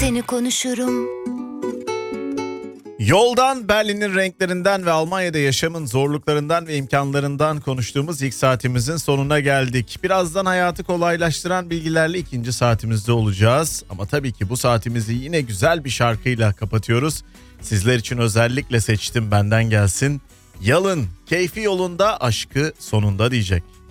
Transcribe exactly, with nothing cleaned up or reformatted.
seni konuşurum. Yoldan, Berlin'in renklerinden ve Almanya'da yaşamın zorluklarından ve imkanlarından konuştuğumuz ilk saatimizin sonuna geldik. Birazdan hayatı kolaylaştıran bilgilerle ikinci saatimizde olacağız. Ama tabii ki bu saatimizi yine güzel bir şarkıyla kapatıyoruz. Sizler için özellikle seçtim, benden gelsin. Yalın, keyfi yolunda, aşkı sonunda diyecek.